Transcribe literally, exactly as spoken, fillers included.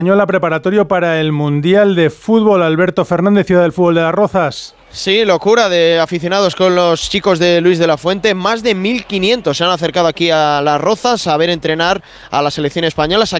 Española preparatorio para el Mundial de Fútbol. Alberto Fernández, Ciudad del Fútbol de Las Rozas. Sí, locura de aficionados con los chicos de Luis de la Fuente. Más de mil quinientos se han acercado aquí a Las Rozas a ver entrenar a la selección española. Se